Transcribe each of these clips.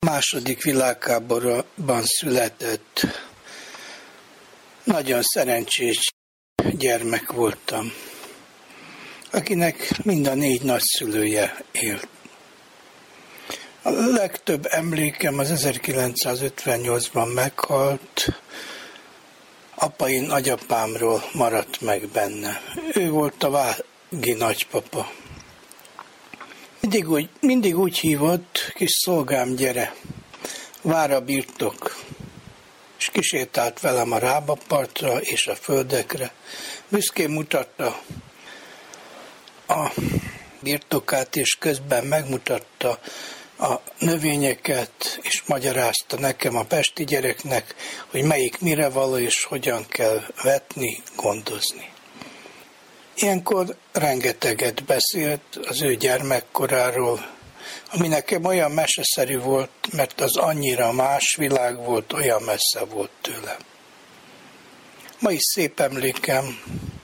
második világháborúban született, nagyon szerencsés gyermek voltam, akinek mind a 4 nagyszülője élt. A legtöbb emlékem az 1958-ban meghalt apai nagyapámról maradt meg benne. Ő volt a Vági nagypapa. Mindig úgy hívott: kis szolgám, gyere, vár a birtok. És kisétált velem a Rábapartra és a földekre. Büszkén mutatta a birtokát, és közben megmutatta a növényeket, és magyarázta nekem, a pesti gyereknek, hogy melyik mire való, és hogyan kell vetni, gondozni. Ilyenkor rengeteget beszélt az ő gyermekkoráról, ami nekem olyan meseszerű volt, mert az annyira más világ volt, olyan messze volt tőlem. Ma is szép emlékem.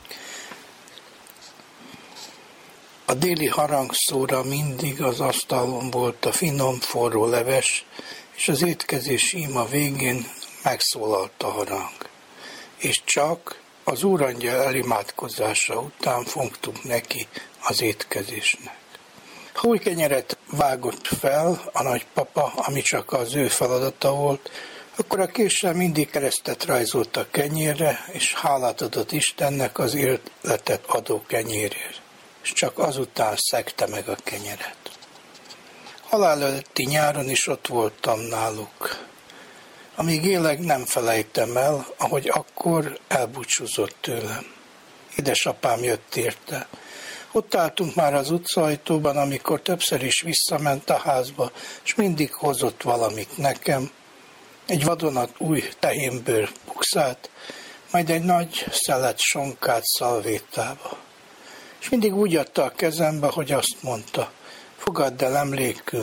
A déli harangszóra mindig az asztalon volt a finom, forró leves, és az étkezés íme végén megszólalt a harang. És csak az úrangyal elimádkozása után fogtunk neki az étkezésnek. Ha új kenyeret vágott fel a nagypapa, ami csak az ő feladata volt, akkor a késsel mindig keresztet rajzolt a kenyérre, és hálát adott Istennek az életet adó kenyérért. És csak azután szegte meg a kenyeret. Halál előtti nyáron is ott voltam náluk. Amíg élek, nem felejtem el, ahogy akkor elbúcsúzott tőlem. Édesapám jött érte. Ott álltunk már az utcaajtóban, amikor többször is visszament a házba, és mindig hozott valamit nekem. Egy vadonat új tehénbőr bukszát, majd egy nagy szelet sonkát szalvétába. És mindig úgy adta a kezembe, hogy azt mondta: fogadd el emlékül.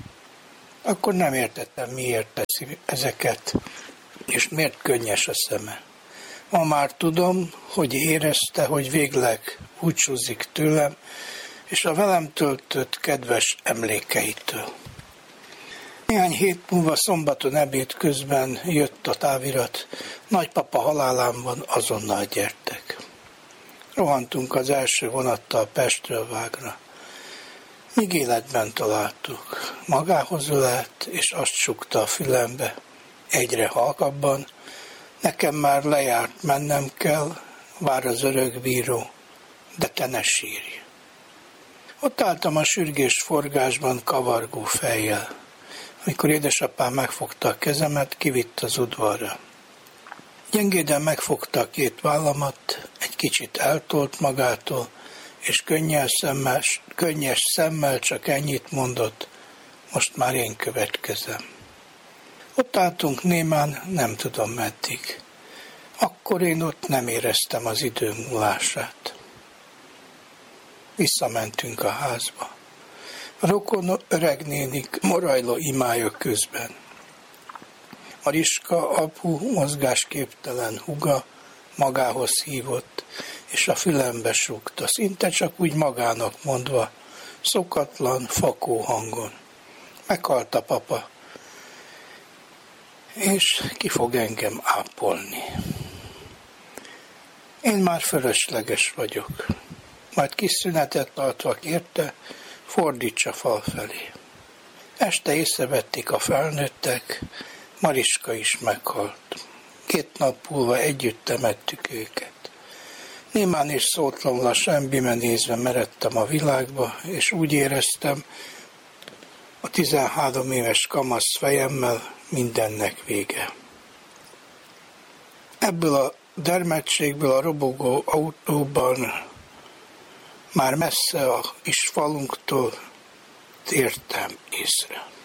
Akkor nem értettem, miért teszi ezeket, és miért könnyes a szeme. Ma már tudom, hogy érezte, hogy végleg búcsúzik tőlem, és a velem töltött kedves emlékeitől. Néhány hét múlva szombaton ebéd közben jött a távirat: nagypapa halálán van, azonnal gyertek. Rohantunk az első vonattal Pestről Vágra. Míg életben találtuk. Magához ölelt, és azt sukta a fülembe, egyre halkabban: nekem már lejárt, mennem kell, vár az örökbíró, de te ne sírj. Ott álltam a sürgés forgásban kavargó fejjel. Amikor édesapám megfogta a kezemet, kivitt az udvarra. Gyengéden megfogta a 2 vállamat, egy kicsit eltolt magától, és könnyes szemmel csak ennyit mondott: most már én következem. Ott álltunk némán, nem tudom meddig. Akkor én ott nem éreztem az idő múlását. Visszamentünk a házba. A rokon öregnénik morajló imája közben. Mariska apu mozgásképtelen húga magához hívott, és a fülembe súgta, szinte csak úgy magának mondva, szokatlan, fakó hangon: meghalt a papa, és ki fog engem ápolni. Én már fölösleges vagyok. Majd kis szünetet tartva kérte, fordítsa fal felé. Este észrevették a felnőttek, Mariska is meghalt. 2 nap múlva együtt temettük őket. Némán és szótlanul a semmibe nézve meredtem a világba, és úgy éreztem, a 13 éves kamasz fejemmel mindennek vége. Ebből a dermedtségből a robogó autóban már messze a kis falunktól tértem észre.